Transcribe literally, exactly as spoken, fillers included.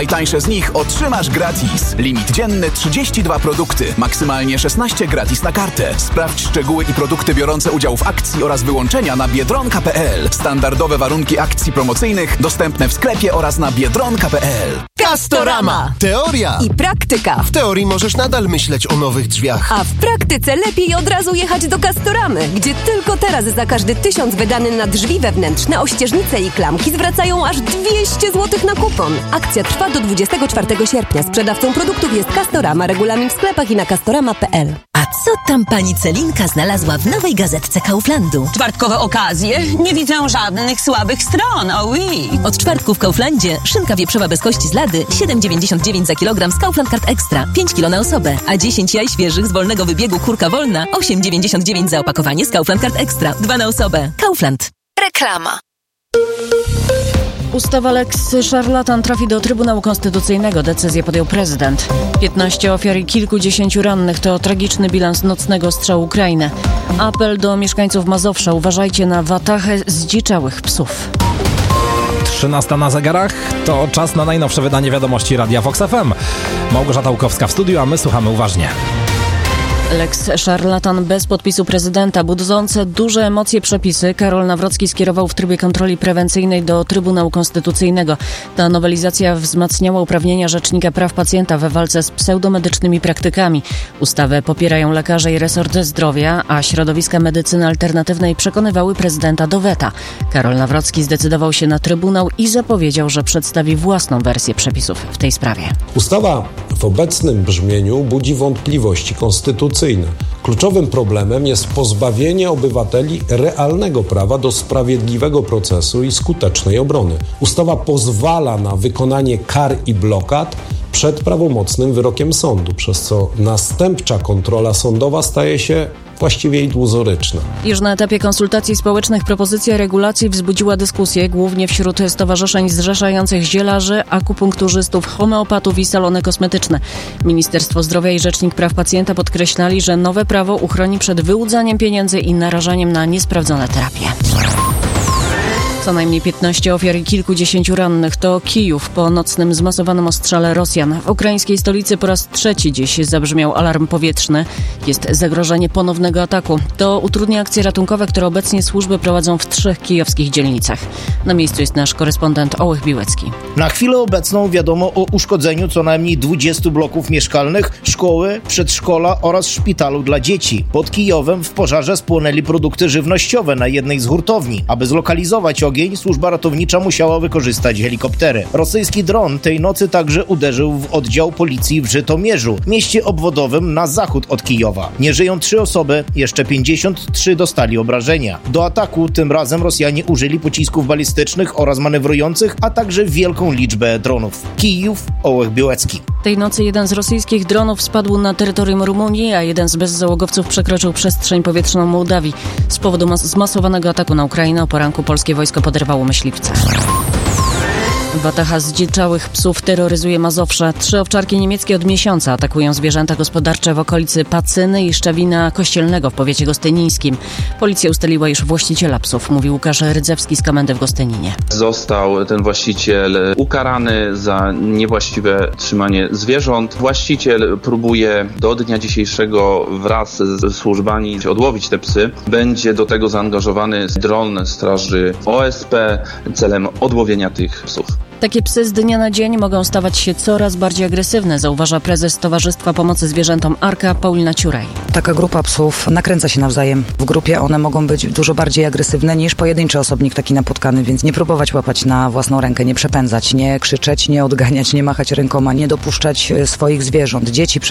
Najtańsze z nich otrzymasz gratis. Limit dzienny trzydzieści dwa produkty, maksymalnie szesnaście gratis na kartę. Sprawdź szczegóły i produkty biorące udział w akcji oraz wyłączenia na biedronka kropka p l. Standardowe warunki akcji promocyjnych dostępne w sklepie oraz na biedronka kropka p l. Castorama. Teoria I praktyka. W teorii możesz nadal myśleć o nowych drzwiach. A w praktyce lepiej od razu jechać do Castoramy, gdzie tylko teraz za każdy tysiąc wydany na drzwi wewnętrzne, ościeżnice i klamki zwracają aż dwieście złotych na kupon. Akcja trwa do dwudziestego czwartego sierpnia. Sprzedawcą produktów jest Castorama. Regulamin w sklepach i na castorama kropka p l. A co tam pani Celinka znalazła w nowej gazetce Kauflandu? Czwartkowe okazje? Nie widzę żadnych słabych stron, o oui. Od czwartku w Kauflandzie szynka wieprzowa bez kości z lady siedem dziewięćdziesiąt dziewięć za kilogram z Kaufland Card Extra, pięć kilo na osobę, a dziesięć jaj świeżych z wolnego wybiegu kurka wolna osiem dziewięćdziesiąt dziewięć za opakowanie z Kaufland Card Extra, dwa na osobę. Kaufland. Reklama. Ustawa Lex Szarlatan trafi do Trybunału Konstytucyjnego. Decyzję podjął prezydent. piętnaście ofiar i kilkudziesięciu rannych to tragiczny bilans nocnego strzału Ukrainy. Apel do mieszkańców Mazowsza. Uważajcie na watachę zdziczałych psów. trzynasta na zegarach, to czas na najnowsze wydanie wiadomości Radia Vox F M. Małgorzata Łukowska w studiu, a my słuchamy uważnie. Lex Szarlatan bez podpisu prezydenta. Budzące duże emocje przepisy Karol Nawrocki skierował w trybie kontroli prewencyjnej do Trybunału Konstytucyjnego. Ta nowelizacja wzmacniała uprawnienia Rzecznika Praw Pacjenta we walce z pseudomedycznymi praktykami. Ustawę popierają lekarze i resort zdrowia, a środowiska medycyny alternatywnej przekonywały prezydenta do weta. Karol Nawrocki zdecydował się na Trybunał i zapowiedział, że przedstawi własną wersję przepisów w tej sprawie. Ustawa w obecnym brzmieniu budzi wątpliwości konstytucyjne. Kluczowym problemem jest pozbawienie obywateli realnego prawa do sprawiedliwego procesu i skutecznej obrony. Ustawa pozwala na wykonanie kar i blokad przed prawomocnym wyrokiem sądu, przez co następcza kontrola sądowa staje się właściwie iluzoryczna. Już na etapie konsultacji społecznych propozycja regulacji wzbudziła dyskusję głównie wśród stowarzyszeń zrzeszających zielarzy, akupunkturzystów, homeopatów i salony kosmetyczne. Ministerstwo Zdrowia i Rzecznik Praw Pacjenta podkreślali, że nowe prawo uchroni przed wyłudzaniem pieniędzy i narażaniem na niesprawdzone terapie. Co najmniej piętnaście ofiar i kilkudziesięciu rannych to Kijów po nocnym zmasowanym ostrzale Rosjan. W ukraińskiej stolicy po raz trzeci dziś zabrzmiał alarm powietrzny. Jest zagrożenie ponownego ataku. To utrudnia akcje ratunkowe, które obecnie służby prowadzą w trzech kijowskich dzielnicach. Na miejscu jest nasz korespondent Ołech Biłecki. Na chwilę obecną wiadomo o uszkodzeniu co najmniej dwudziestu bloków mieszkalnych, szkoły, przedszkola oraz szpitalu dla dzieci. Pod Kijowem w pożarze spłonęli produkty żywnościowe na jednej z hurtowni. Aby zlokalizować ogień, służba ratownicza musiała wykorzystać helikoptery. Rosyjski dron tej nocy także uderzył w oddział policji w Żytomierzu, mieście obwodowym na zachód od Kijowa. Nie żyją trzy osoby, jeszcze pięćdziesiąt trzy dostali obrażenia. Do ataku tym razem Rosjanie użyli pocisków balistycznych oraz manewrujących, a także wielką liczbę dronów. Kijów, Ołech Białecki. Tej nocy jeden z rosyjskich dronów spadł na terytorium Rumunii, a jeden z bezzałogowców przekroczył przestrzeń powietrzną Mołdawii. Z powodu mas- zmasowanego ataku na Ukrainę o poranku polskie wojsko poderwało myśliwce. Wataha zdziczałych psów terroryzuje Mazowsze. Trzy owczarki niemieckie od miesiąca atakują zwierzęta gospodarcze w okolicy Pacyny i Szczewina Kościelnego w powiecie gostynińskim. Policja ustaliła już właściciela psów, mówi Łukasz Rydzewski z komendy w Gostyninie. Został ten właściciel ukarany za niewłaściwe trzymanie zwierząt. Właściciel próbuje do dnia dzisiejszego wraz ze służbami odłowić te psy. Będzie do tego zaangażowany dron straży O S P celem odłowienia tych psów. Takie psy z dnia na dzień mogą stawać się coraz bardziej agresywne, zauważa prezes Towarzystwa Pomocy Zwierzętom Arka Paulina Ciuraj. Taka grupa psów nakręca się nawzajem. W grupie one mogą być dużo bardziej agresywne niż pojedynczy osobnik taki napotkany, więc nie próbować łapać na własną rękę, nie przepędzać, nie krzyczeć, nie odganiać, nie machać rękoma, nie dopuszczać swoich zwierząt, dzieci przede